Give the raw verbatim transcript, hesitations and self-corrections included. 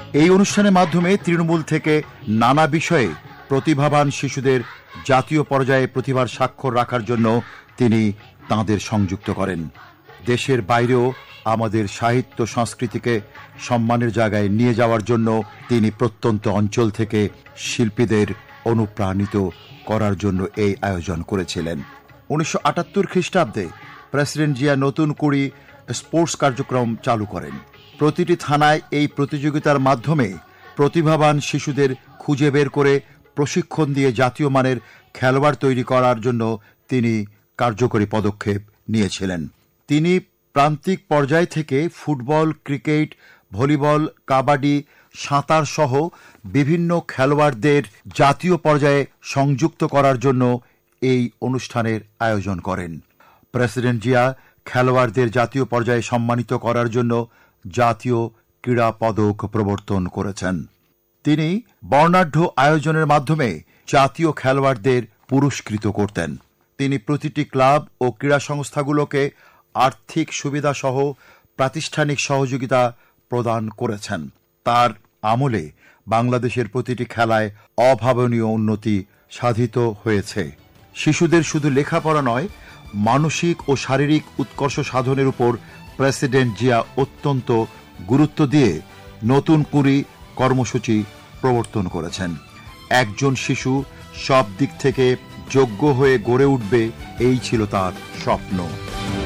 এই অনুষ্ঠানের মাধ্যমে তৃণমূল থেকে নানা বিষয়ে প্রতিভাবান শিশুদের জাতীয় পর্যায়ে প্রতিভার স্বাক্ষর রাখার জন্য তিনি তাঁদের সংযুক্ত করেন। দেশের বাইরেও আমাদের সাহিত্য সংস্কৃতিকে সম্মানের জায়গায় নিয়ে যাওয়ার জন্য তিনি প্রত্যন্ত অঞ্চল থেকে শিল্পীদের অনুপ্রাণিত করার জন্য এই আয়োজন করেছিলেন। উনিশশো আটাত্তর খ্রিস্টাব্দে প্রেসিডেন্ট জিয়া নতুন কুড়ি স্পোর্টস কার্যক্রম চালু করেন। প্রতিটি থানায় এই প্রতিযোগিতার মাধ্যমে প্রতিভাবান শিশুদের খুঁজে বের করে প্রশিক্ষণ দিয়ে জাতীয় মানের খেলোয়াড় তৈরি করার জন্য তিনি কার্যকরী পদক্ষেপ নিয়েছিলেন। তিনি প্রান্তিক পর্যায় থেকে ফুটবল, ক্রিকেট, ভলিবল, কাবাডি, সাঁতার সহ বিভিন্ন খেলোয়াড়দের জাতীয় পর্যায়ে সংযুক্ত করার জন্য এই অনুষ্ঠানের আয়োজন করেন। প্রেসিডেন্ট জিয়া খেলোয়াড়দের জাতীয় পর্যায়ে সম্মানিত করার জন্য জাতীয় ক্রীড়া পদক প্রবর্তন করেছেন। তিনি বর্ণাঢ্য আয়োজনের মাধ্যমে জাতীয় খেলোয়াড়দের পুরস্কৃত করতেন। তিনি প্রতিটি ক্লাব ও ক্রীড়া সংস্থাগুলোকে আর্থিক সুবিধা সহ প্রাতিষ্ঠানিক সহযোগিতা প্রদান করেছেন। তার আমলে বাংলাদেশের প্রতিটি খেলায় অভাবনীয় উন্নতি সাধিত হয়েছে। শিশুদের শুধু লেখাপড়া নয়, মানসিক ও শারীরিক উৎকর্ষ সাধনের উপর প্রেসিডেন্ট জিয়া অত্যন্ত গুরুত্ব দিয়ে নতুন কুড়ি কর্মসূচি প্রবর্তন করেছেন। একজন শিশু সব দিক থেকে যোগ্য হয়ে গড়ে উঠবে, এই ছিল তার স্বপ্ন।